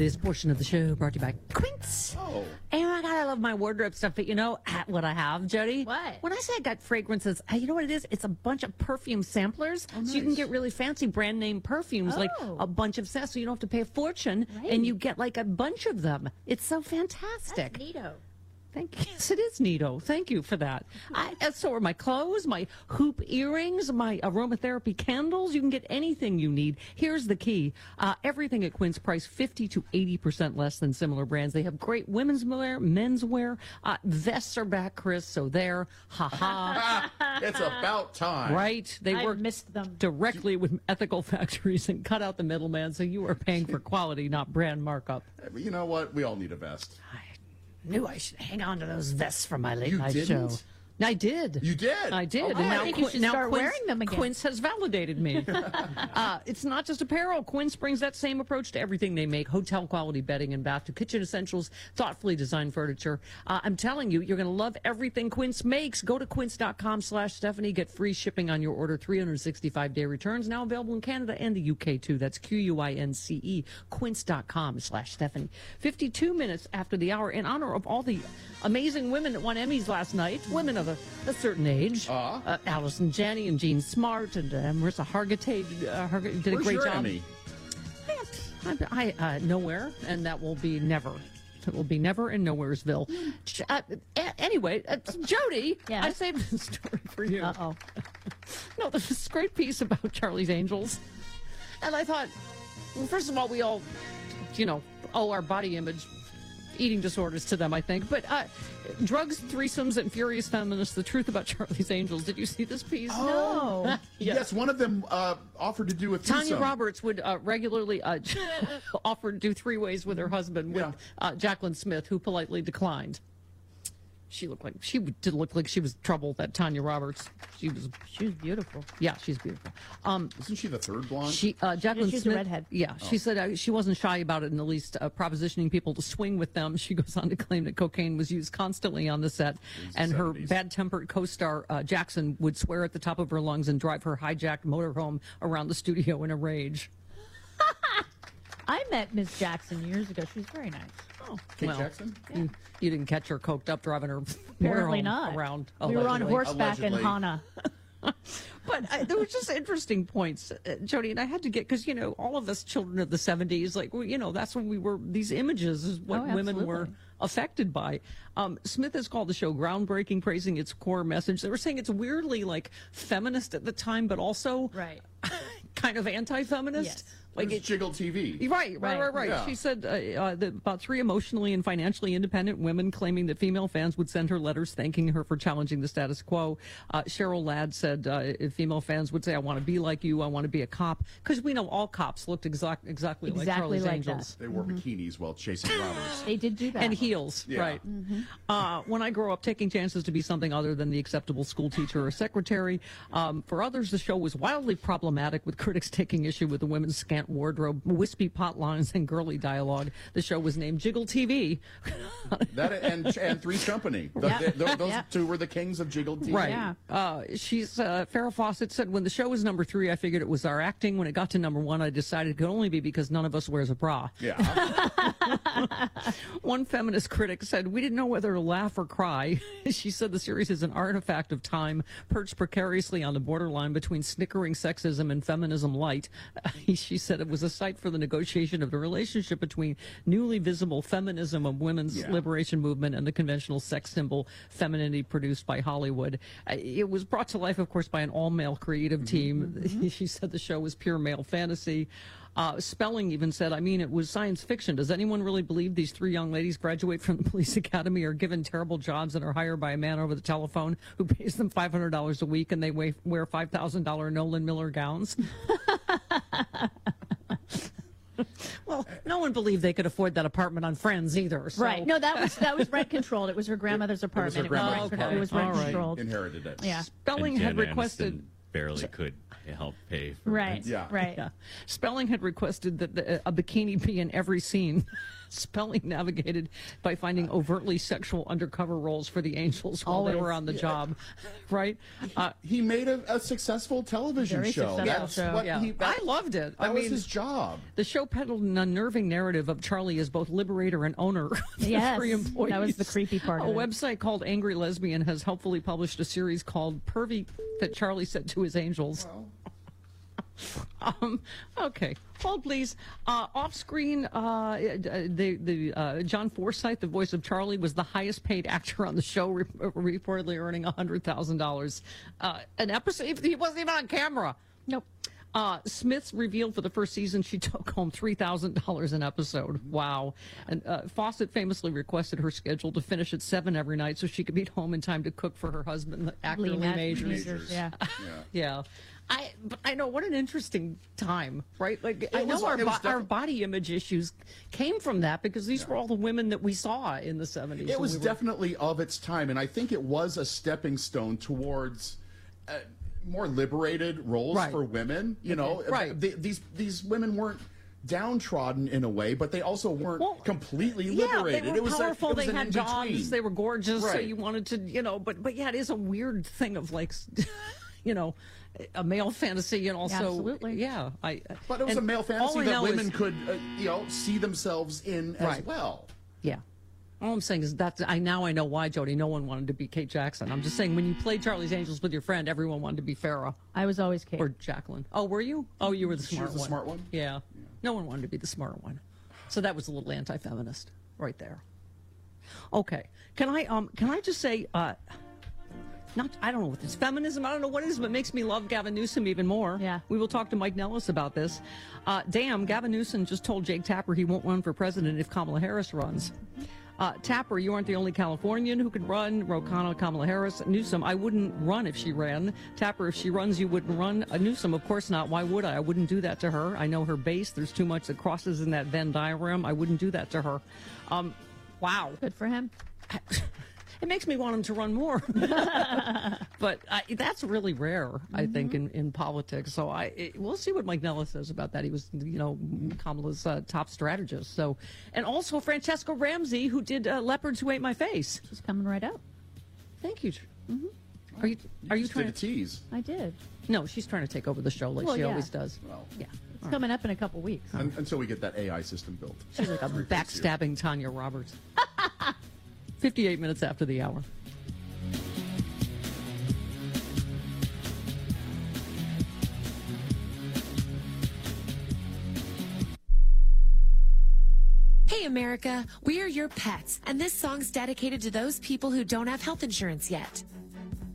This portion of the show brought to you by Quince. Oh. And I love my wardrobe stuff, but you know what I have, Jody? What? When I say I got fragrances, you know what it is? It's a bunch of perfume samplers. Oh, nice. So you can get really fancy brand name perfumes, like a bunch of scents, so you don't have to pay a fortune, and you get like a bunch of them. It's so fantastic. That's neato. Thank you. Yes, it is neato. Thank you for that. So are my clothes, my hoop earrings, my aromatherapy candles. You can get anything you need. Here's the key. Everything at Quince price 50 to 80% less than similar brands. They have great women's wear, men's wear. Vests are back, Chris, so there. Ha-ha. It's about time. Right? They I work missed them. directly with ethical factories and cut out the middleman, so you are paying for quality, not brand markup. You know what? We all need a vest. Knew I should hang on to those vests for my late night didn't? show. I did. You did? I did. Oh, and I now, think you should start wearing them again. Quince has validated me. It's not just apparel. Quince brings that same approach to everything they make. Hotel quality bedding and bath to kitchen essentials, thoughtfully designed furniture. I'm telling you, you're going to love everything Quince makes. Go to quince.com/Stephanie. Get free shipping on your order. 365-day returns. Now available in Canada and the UK too. That's QUINCE. Quince.com/Stephanie. 52 minutes after the hour, in honor of all the amazing women that won Emmys last night. Women of a certain age. Allison Janney and Jean Smart and Marissa Hargitay did a Where's great your job. Emmy? I nowhere, and that will be never. It will be never in Nowheresville. Anyway, Jody, Yes? I saved this story for you. Uh-oh. No, there's this great piece about Charlie's Angels. And I thought, well, first of all, we all, owe our body image eating disorders to them, I think. But drugs, threesomes, and furious feminists, the truth about Charlie's Angels. Did you see this piece? Oh. No. Yes, one of them offered to do a threesome. Tanya Roberts would regularly offer to do three-ways with her husband, with Jacqueline Smith, who politely declined. She did look like she was trouble, that Tanya Roberts. She was beautiful. Yeah, she's beautiful. Isn't she the third blonde? Jacqueline she's a Smith, redhead. Yeah, she said she wasn't shy about it, in the least propositioning people to swing with them. She goes on to claim that cocaine was used constantly on the set, and her 70s. bad-tempered co-star Jackson would swear at the top of her lungs and drive her hijacked motorhome around the studio in a rage. I met Miss Jackson years ago. She was very nice. Oh, Kate Jackson? You didn't catch her coked up driving her Apparently motorhome not. around. We were on allegedly. horseback in Allegedly. Hana. But there were just interesting points, Jody, and I had to get, because, all of us children of the 70s, that's when we were, these images is what women were affected by. Smith has called the show groundbreaking, praising its core message. They were saying it's weirdly, feminist at the time, but also kind of anti-feminist. Yes. It's Jiggle TV. Right. Yeah. She said that about 3 emotionally and financially independent women claiming that female fans would send her letters thanking her for challenging the status quo. Cheryl Ladd said if female fans would say, I want to be like you, I want to be a cop, because we know all cops looked exactly like Charlie's like Angels. They wore bikinis while chasing robbers. They did do that. And heels, Yeah. right. When I grow up, taking chances to be something other than the acceptable school teacher or secretary. For others, the show was wildly problematic, with critics taking issue with the women's scant wardrobe, wispy pot lines, and girly dialogue. The show was named Jiggle TV. That and Three's Company. Those two were the kings of Jiggle TV. Right. Yeah. Farrah Fawcett said, when the show was number 3, I figured it was our acting. When it got to number 1, I decided it could only be because none of us wears a bra. Yeah. One feminist critic said, we didn't know whether to laugh or cry. She said the series is an artifact of time, perched precariously on the borderline between snickering sexism and feminism light. She said it was a site for the negotiation of the relationship between newly visible feminism of women's liberation movement and the conventional sex symbol femininity produced by Hollywood. It was brought to life, of course, by an all-male creative team. She said the show was pure male fantasy. Spelling even said, it was science fiction. Does anyone really believe these 3 young ladies graduate from the police academy, are given terrible jobs, and are hired by a man over the telephone who pays them $500 a week, and they wear $5,000 Nolan Miller gowns? Well, no one believed they could afford that apartment on Friends either. So. Right. No, that was rent controlled. It was her grandmother's apartment. grandmother's It was rent apartment. controlled. Inherited it. Yeah. Spelling And had Jen requested. Aniston barely could help pay for Right. it. Yeah. Right. Yeah. Spelling had requested that a bikini be in every scene. Spelling navigated by finding overtly sexual undercover roles for the Angels while they Always. were on the job, right? He made a successful television Very show. successful That's show. what Yeah. that I loved it. That I was mean, his job. the show peddled an unnerving narrative of Charlie as both liberator and owner of the Yes, three employees. that was the creepy part A of it. website called Angry Lesbian has helpfully published a series called Pervy that Charlie said to his angels. Okay, hold please. Off screen, John Forsythe, the voice of Charlie, was the highest paid actor on the show, reportedly earning $100,000 an episode. He wasn't even on camera. Nope. Smith's revealed for the first season she took home $3,000 an episode. Wow. And Fawcett famously requested her schedule to finish at 7 every night so she could be home in time to cook for her husband, the actor Lee Majors. Yeah. Yeah. But I know, what an interesting time, right? Like, I know was our body image issues came from that because these were all the women that we saw in the 70s. It was definitely of its time, and I think it was a stepping stone towards more liberated roles Right. for women. You know, Right. These women weren't downtrodden in a way, but they also weren't completely liberated. Yeah, they were powerful. They had in-between. jobs. They were gorgeous. So Right. you wanted to, but yeah, it is a weird thing of like, a male fantasy and also, Absolutely. yeah. But it was and a male all fantasy I that know women is- could, see themselves in as Right. well. Yeah. All I'm saying is now I know why, Jody. No one wanted to be Kate Jackson. I'm just saying when you played Charlie's Angels with your friend, everyone wanted to be Farrah I was always Kate. or Jacqueline. Oh, were you? Oh, you were the She smart was the one. smart one? Yeah. No one wanted to be the smart one. So that was a little anti-feminist right there. Okay. Can I just say, I don't know what this feminism, I don't know what it is, but it makes me love Gavin Newsom even more. Yeah. We will talk to Mike Nellis about this. Damn, Gavin Newsom just told Jake Tapper he won't run for president if Kamala Harris runs. Tapper, you aren't the only Californian who could run. Ro Khanna, Kamala Harris. Newsom, I wouldn't run if she ran. Tapper, if she runs, you wouldn't run. Newsom, of course not. Why would I? I wouldn't do that to her. I know her base. There's too much that crosses in that Venn diagram. I wouldn't do that to her. Wow. Good for him. It makes me want him to run more. But that's really rare, I think, in politics. So we'll see what Mike Nellis says about that. He was, Kamala's top strategist. So, and also Francesca Ramsey, who did Leopards Who Ate My Face. She's coming right out. Thank you. Are you Just trying did a to? tease. I did. No, she's trying to take over the show like Well, she yeah. always does. Well, Yeah. It's coming up in a couple weeks. until we get that AI system built. She's like a backstabbing Tanya Roberts. 58 minutes after the hour. Hey America, we are your pets, and this song's dedicated to those people who don't have health insurance yet.